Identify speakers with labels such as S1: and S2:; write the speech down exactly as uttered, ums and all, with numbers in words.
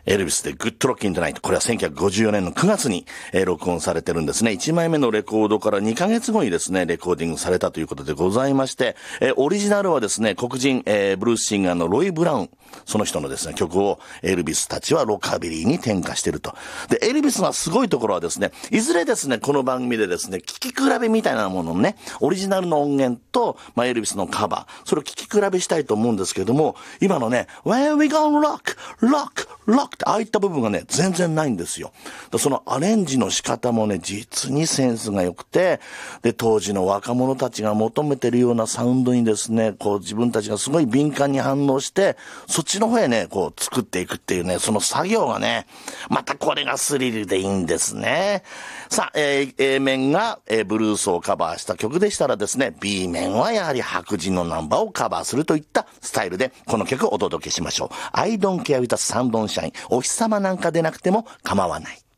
S1: エルビスでグッドロッキントナイト。これはせんきゅうひゃくごじゅうよねんのくがつに、えー、録音されてるんですね。いちまいめのレコードからにかげつごにですね、レコーディングされたということでございまして、えー、オリジナルはですね、黒人、えー、ブルースシンガーのロイ・ブラウン。その人のですね、曲をエルビスたちはロカビリーに転化してると。で、エルビスがすごいところはですね、いずれですね、この番組でですね、聴き比べみたいなものをね、オリジナルの音源と、まあ、エルビスのカバー、それを聴き比べしたいと思うんですけれども、今のね、When we gonna rock, rock, rock ってああいった部分がね、全然ないんですよ。そのアレンジの仕方もね、実にセンスが良くて、で、当時の若者たちが求めてるようなサウンドにですね、こう自分たちがすごい敏感に反応して、そっちの方へね、こう作っていくっていうね、その作業がね、またこれがスリルでいいんですね。さあ、えー、A 面が、えー、ブルースをカバーした曲でしたらですね、B 面はやはり白人のナンバーをカバーするといったスタイルで、この曲をお届けしましょう。I don't care with the sun don't shine。お日様なんか出なくても構わない。